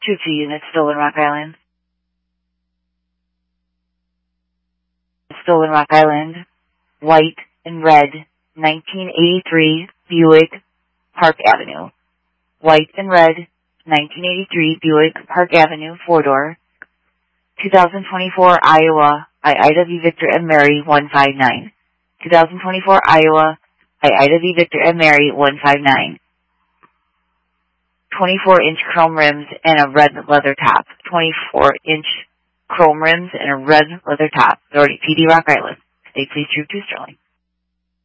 2 units, Stolen Rock Island. Stolen Rock Island, white and red, 1983 Buick Park Avenue. White and red, 1983 Buick Park Avenue, 4-door. 2024 Iowa, IIW Victor M. Mary, 159. 2024 Iowa, IIW Victor M. Mary, 159. 24-inch chrome rims and a red leather top. 24-inch chrome rims and a red leather top. Authority PD Rock Island. Stay please true to Sterling.